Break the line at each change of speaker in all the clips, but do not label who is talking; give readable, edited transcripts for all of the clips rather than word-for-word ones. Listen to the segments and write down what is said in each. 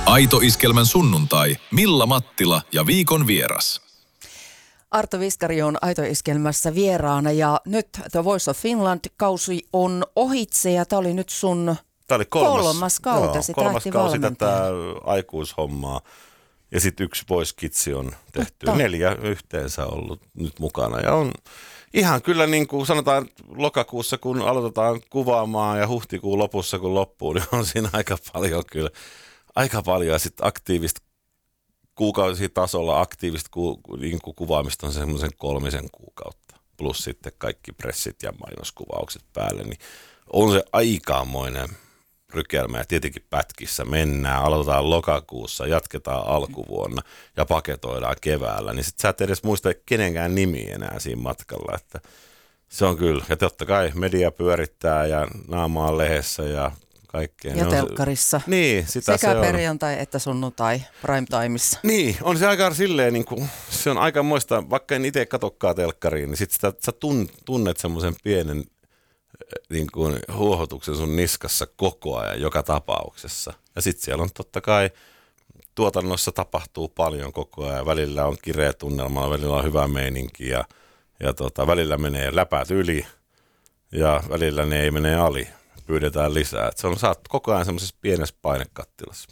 Aito Iskelmän sunnuntai, Milla Mattila ja viikon vieras.
Arto Viskari on Aito Iskelmässä vieraana ja nyt The Voice of Finland-kausi on ohitse ja tämä oli nyt sun kolmas kautesi tähtivalmentaja.
Tätä aikuishommaa ja sitten yksi Voice Kidsi on tehty. 4 yhteensä ollut nyt mukana ja on ihan kyllä niin kuin sanotaan lokakuussa kun aloitetaan kuvaamaan ja huhtikuun lopussa kun loppuu, niin on siinä aika paljon ja sitten aktiivista kuukausitasolla aktiivista niin kuin kuvaamista on semmoisen 3 kuukautta. Plus sitten kaikki pressit ja mainoskuvaukset päälle, niin on se aikamoinen rykelmä. Ja tietenkin pätkissä mennään, aloitetaan lokakuussa, jatketaan alkuvuonna ja paketoidaan keväällä. Niin sit sä et edes muista kenenkään nimi enää siinä matkalla. Että se on kyllä. Ja totta kai media pyörittää ja naamaa lehdessä ja kaikkea.
Ja telkkarissa.
Niin, sitä
sekä
se on.
perjantai että sunnuntai prime timeissa.
Niin, on se aika silleen, niin kuin, se on aika muista, vaikka en itse katokkaan telkkariin, niin sit sä tunnet semmoisen pienen niin kuin, huohotuksen sun niskassa koko ajan, joka tapauksessa. Ja sitten siellä on totta kai, tuotannossa tapahtuu paljon koko ajan, välillä on kireä tunnelma, välillä on hyvä meininki ja välillä menee läpät yli ja välillä ne ei mene ali. Pyydetään lisää. Että sä oot koko ajan semmoisessa pienessä painekattilassa.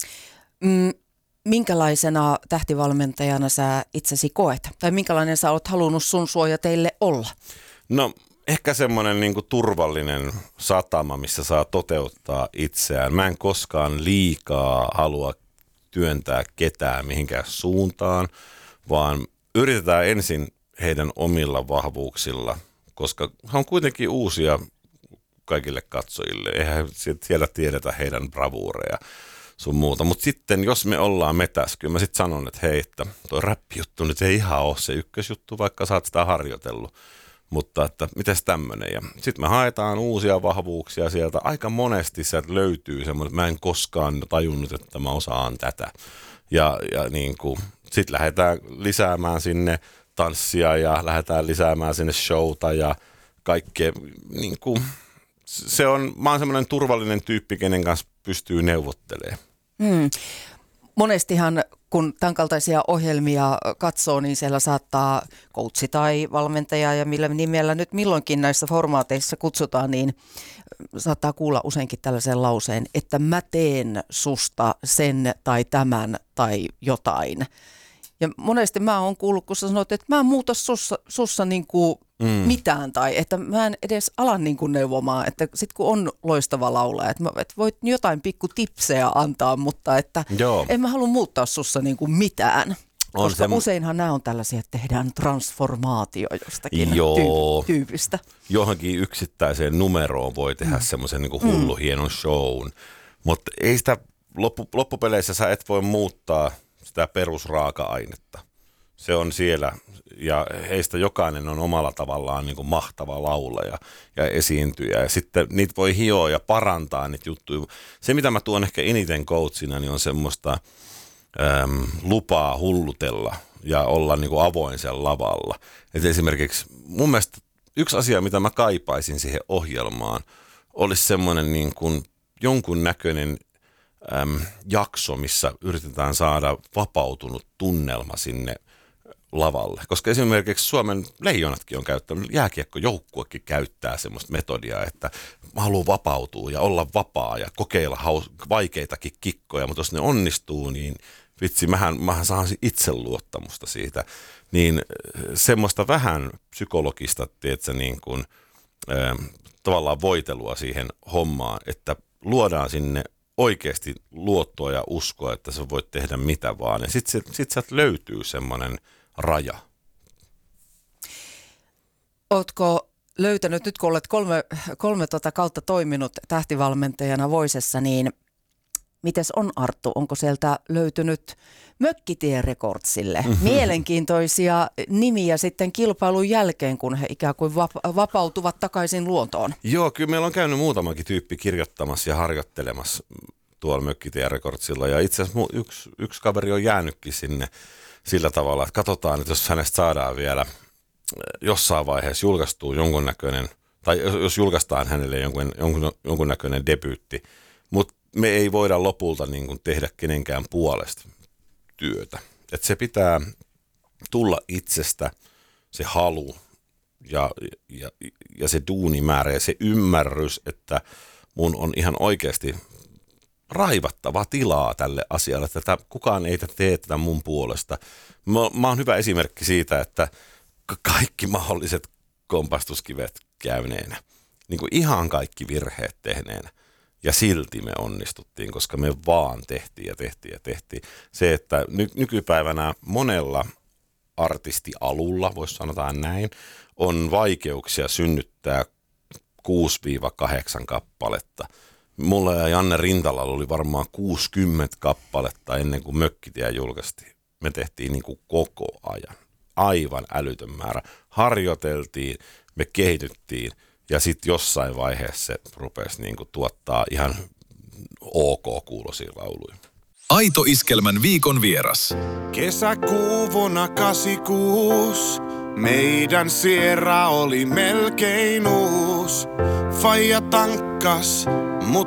Minkälaisena tähtivalmentajana sä itsesi koet? Tai minkälainen sä oot halunnut sun suojateille olla?
No ehkä semmoinen niinku turvallinen satama, missä saa toteuttaa itseään. Mä en koskaan liikaa halua työntää ketään mihinkään suuntaan, vaan yritetään ensin heidän omilla vahvuuksilla, koska he on kuitenkin uusia kaikille katsojille. Eihän siellä tiedetä heidän bravuureja sun muuta. Mutta sitten, jos me ollaan metäs, kyllä mä sitten sanon, että hei, että toi räppijuttu nyt ei ihan ole se ykkösjuttu, vaikka sä oot sitä harjoitellut. Mutta että mites tämmönen? Ja sitten me haetaan uusia vahvuuksia sieltä. Aika monesti sieltä löytyy semmoinen, mä en koskaan tajunnut, että mä osaan tätä. Ja niin kuin, sitten lähdetään lisäämään sinne tanssia ja lähdetään lisäämään sinne showta ja kaikkea niin kuin mä oon semmoinen turvallinen tyyppi, kenen kanssa pystyy neuvottelemaan.
Monestihan, kun tämän kaltaisia ohjelmia katsoo, niin siellä saattaa coachi tai valmentaja ja millä nimellä nyt milloinkin näissä formaateissa kutsutaan, niin saattaa kuulla useinkin tällaisen lauseen, että mä teen susta sen tai tämän tai jotain. Ja monesti mä oon kuullut, kun sä sanoit, että mä en muuta sussa niin kuin mitään tai että mä en edes ala niin kuin neuvomaan, että sit kun on loistava laulaja, että voit jotain pikku tipsejä antaa, mutta että en mä halua muuttaa sussa niin kuin mitään. Koska useinhan nämä on tällaisia, että tehdään transformaatio jostakin tyypistä.
Johonkin yksittäiseen numeroon voi tehdä semmoisen niin kuin hullu hienon shown, mutta ei sitä loppupeleissä sä et voi muuttaa sitä perusraaka-ainetta. Se on siellä ja heistä jokainen on omalla tavallaan niin kuin mahtava laulaja ja esiintyjä. Ja sitten niitä voi hioa ja parantaa niitä juttuja. Se, mitä mä tuon ehkä eniten coachina, niin on semmoista lupaa hullutella ja olla niin kuin avoin siellä lavalla. Et esimerkiksi mun mielestä yksi asia, mitä mä kaipaisin siihen ohjelmaan, olisi semmoinen niin kuin jonkunnäköinen jakso, missä yritetään saada vapautunut tunnelma sinne lavalle. Koska esimerkiksi Suomen Leijonatkin on käyttänyt, jääkiekkojoukkuekin käyttää semmoista metodia, että mä haluan vapautua ja olla vapaa ja kokeilla vaikeitakin kikkoja, mutta jos ne onnistuu, niin vitsi, mähän saan itseluottamusta siitä. Niin semmoista vähän psykologista, tiedätkö, niin kuin, tavallaan voitelua siihen hommaan, että luodaan sinne oikeasti luottoa ja uskoa, että sä voit tehdä mitä vaan. Ja sit sieltä löytyy semmoinen raja.
Ootko löytänyt, nyt kun olet kolme kautta toiminut tähtivalmentajana Voicessa, niin mites on Arttu? Onko sieltä löytynyt Mökkitie Recordsille mielenkiintoisia nimiä sitten kilpailun jälkeen, kun he ikään kuin vapautuvat takaisin luontoon?
Joo, kyllä meillä on käynyt muutamakin tyyppi kirjoittamassa ja harjoittelemassa tuolla Mökkitie Recordsilla. Ja itse asiassa yksi kaveri on jäänytkin sinne sillä tavalla, että katsotaan, että jos hänestä saadaan vielä jossain vaiheessa julkaistuu jonkunnäköinen, tai jos julkaistaan hänelle jonkunnäköinen debyytti. Mutta me ei voida lopulta niin kuin tehdä kenenkään puolesta työtä. Että se pitää tulla itsestä, se halu ja se duunimäärä ja se ymmärrys, että mun on ihan oikeasti raivattava tilaa tälle asialle, että kukaan ei tee tätä mun puolesta. Mä oon hyvä esimerkki siitä, että kaikki mahdolliset kompastuskivet käyneenä, niin kuin ihan kaikki virheet tehneenä. Ja silti me onnistuttiin, koska me vaan tehtiin. Se, että nykypäivänä monella artistialulla, voisi sanotaan näin, on vaikeuksia synnyttää 6-8 kappaletta. Mulla ja Janne Rintalalla oli varmaan 60 kappaletta ennen kuin Mökkitie julkaistiin. Me tehtiin niin kuin koko ajan. Aivan älytön määrä. Harjoiteltiin, me kehityttiin ja sitten jossain vaiheessa se rupesi niin kuin tuottaa ihan ok-kuuloisia lauluja.
Aito Iskelmän viikon vieras.
Kesäkuu vuonna 86. Meidän sierra oli melkein uus. Faija tankkas, mut